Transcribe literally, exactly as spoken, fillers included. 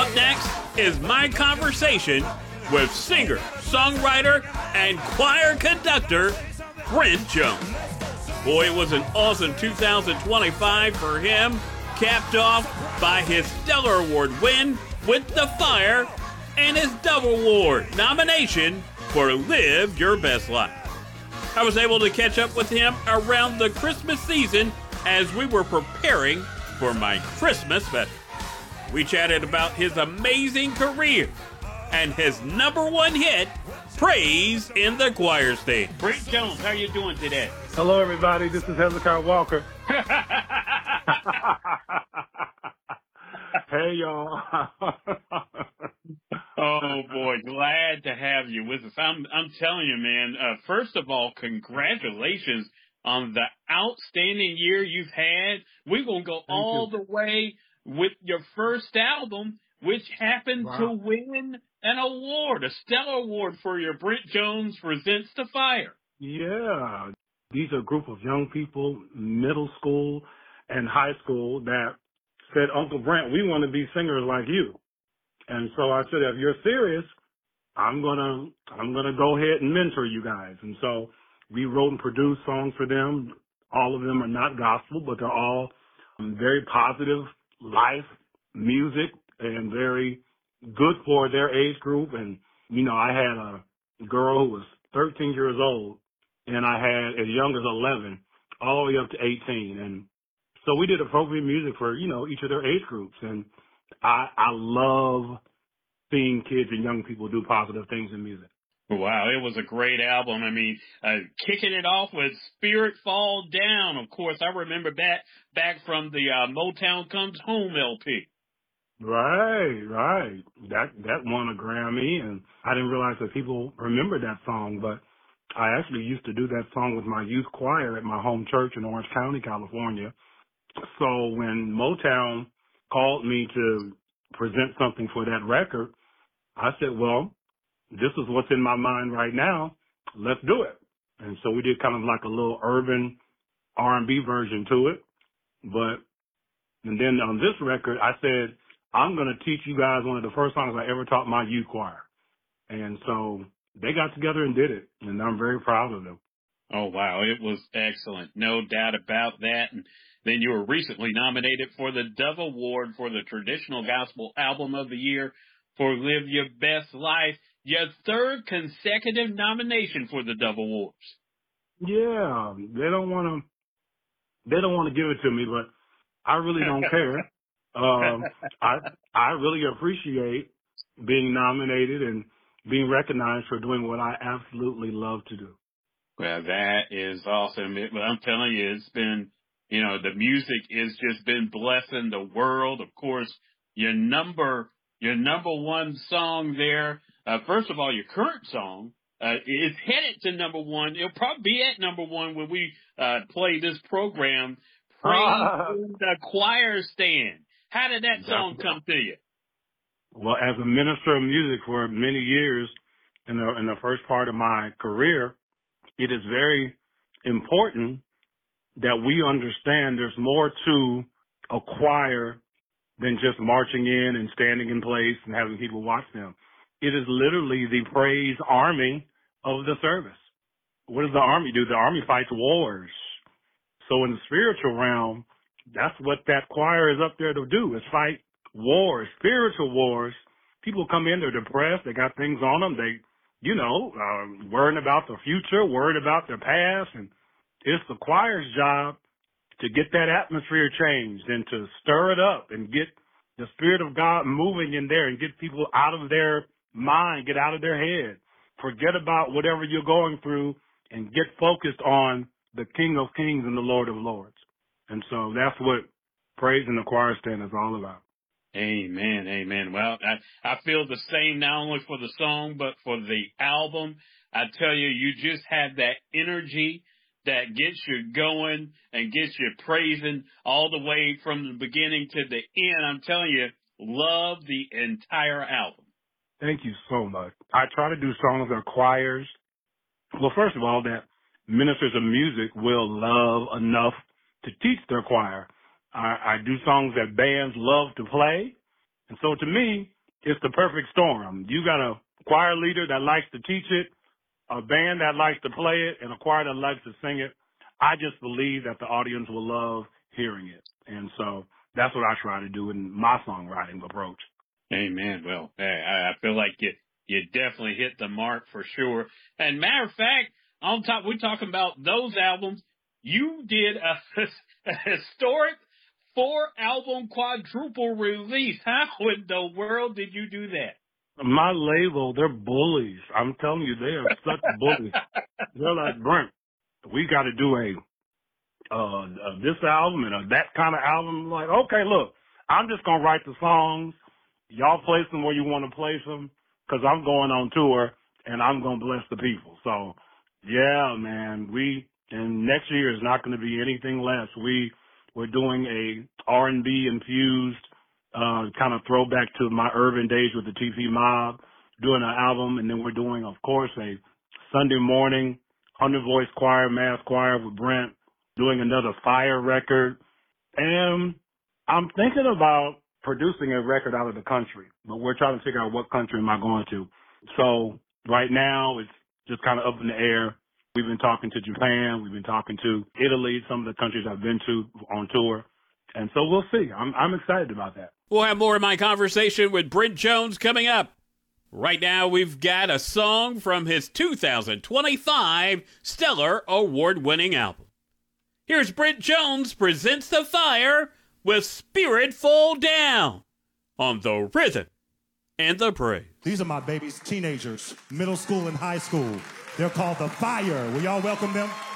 Up next is my conversation with singer, songwriter, and choir conductor Brent Jones. Boy, it was an awesome two thousand twenty-five for him, capped off by his Stellar Award win with The Fire and his Dove Award nomination for Live Your Best Life. I was able to catch up with him around the Christmas season as we were preparing for my Christmas special. We chatted about his amazing career and his number one hit, Praise in the Choir Stand. Brent Jones, how you doing today? Hello, everybody. This is Hezekiah Walker. Hey, y'all. Oh, boy. Glad to have you with us. I'm, I'm telling you, man, uh, first of all, congratulations on the outstanding year you've had. We're going to go Thank all you. the way with your first album, which happened Wow. to win an award, a Stellar Award for your Brent Jones Presents The Fire. Yeah. These are a group of young people, middle school and high school, that said, Uncle Brent, we want to be singers like you. And so I said, if you're serious, I'm gonna I'm gonna go ahead and mentor you guys. And so we wrote and produced songs for them. All of them are not gospel, but they're all um, very positive life music and very good for their age group. And you know, I had a girl who was thirteen years old, and I had as young as eleven, all the way up to eighteen. And so we did appropriate music for, you know, each of their age groups. And I, I love seeing kids and young people do positive things in music. Wow, it was a great album. I mean, uh, kicking it off with Spirit Fall Down. Of course, I remember that back from the uh, Motown Comes Home L P. Right, right. That that won a Grammy, and I didn't realize that people remember that song, but I actually used to do that song with my youth choir at my home church in Orange County, California. So when Motown called me to present something for that record, I said, well, this is what's in my mind right now. Let's do it. And so we did kind of like a little urban R and B version to it. But, and then on this record, I said, I'm going to teach you guys one of the first songs I ever taught my youth choir. And so they got together and did it. And I'm very proud of them. Oh, wow. It was excellent. No doubt about that. And then you were recently nominated for the Dove Award for the Traditional Gospel Album of the Year for Live Your Best Life, your third consecutive nomination for the Dove Awards. Yeah, they don't want to, they don't want to give it to me, but I really don't care. Um, I, I really appreciate being nominated and being recognized for doing what I absolutely love to do. Well, that is awesome. It, I'm telling you, it's been, you know, the music has just been blessing the world. Of course, your number, your number one song there, uh, first of all, your current song, uh, is headed to number one. It'll probably be at number one when we, uh, play this program, Praise in the Choir Stand. How did that song come to you? Well, as a minister of music for many years in the, in the first part of my career, it is very important that we understand there's more to a choir than just marching in and standing in place and having people watch them. It is literally the praise army of the service. What does the army do? The army fights wars. So in the spiritual realm, that's what that choir is up there to do, is fight wars, spiritual wars. People come in, they're depressed, they got things on them, they, you know, uh, worrying about the future, worried about their past, and it's the choir's job to get that atmosphere changed and to stir it up and get the Spirit of God moving in there and get people out of their mind, get out of their head. Forget about whatever you're going through and get focused on the King of Kings and the Lord of Lords. And so that's what Praise in the Choir Stand is all about. Amen, amen. Well, I, I feel the same not only for the song, but for the album. I tell you, you just have that energy that gets you going and gets you praising all the way from the beginning to the end. I'm telling you, love the entire album. Thank you so much. I try to do songs that choirs, well, first of all, that ministers of music will love enough to teach their choir. I, I do songs that bands love to play, And so to me, it's the perfect storm. You got a choir leader that likes to teach it, a band that likes to play it, and a choir that likes to sing it. I just believe that the audience will love hearing it. And so that's what I try to do in my songwriting approach. Amen. Well, I feel like you, you definitely hit the mark for sure. And matter of fact, on top, we're talking about those albums. You did a, a historic four-album quadruple release. How in the world did you do that? My label, they're bullies. I'm telling you, they are such bullies. They're like, Brent, we got to do a uh, uh, this album and a, that kind of album. I'm like, okay, look, I'm just going to write the songs. Y'all place them where you want to place them because I'm going on tour and I'm going to bless the people. So, yeah, man, we, and next year is not going to be anything less. We, we're doing a R and B infused uh, kind of throwback to my urban days with the T P Mob, doing an album. And then we're doing, of course, a Sunday morning hundred voice choir, mass choir with Brent, doing another Fire record. And I'm thinking about producing a record out of the country, but we're trying to figure out what country am I going to. So right now it's just kind of up in the air. We've been talking to Japan. We've been talking to Italy, some of the countries I've been to on tour. And so we'll see. I'm, I'm excited about that. We'll have more of my conversation with Brent Jones coming up. Right now, we've got a song from his two thousand twenty-five Stellar Award-winning album. Here's Brent Jones presents The Fire with Spirit Fall Down on The Rhythm and the Praise. These are my babies, teenagers, middle school and high school. They're called The Fire. Will y'all welcome them?